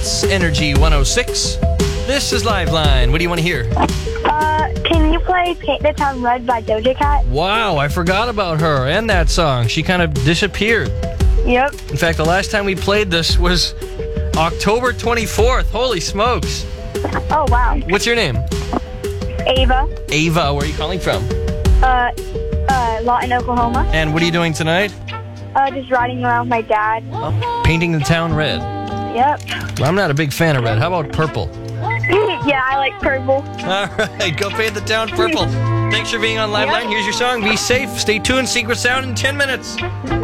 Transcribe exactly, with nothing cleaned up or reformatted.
It's Energy one oh six. This is Liveline. What do you want to hear? Uh, can you play Paint the Town Red by Doja Cat? Wow, I forgot about her and that song. She kind of disappeared. Yep. In fact, the last time we played this was October twenty-fourth. Holy smokes. Oh, wow. What's your name? Ava. Ava, where are you calling from? Uh, uh, Lawton, Oklahoma. And what are you doing tonight? Uh, just riding around with my dad. Painting the town red. Yep. Well, I'm not a big fan of red. How about purple? Yeah, I like purple. All right, go paint the town purple. Thanks for being on Liveline. Yep. Here's your song. Be safe. Stay tuned. Secret Sound in ten minutes.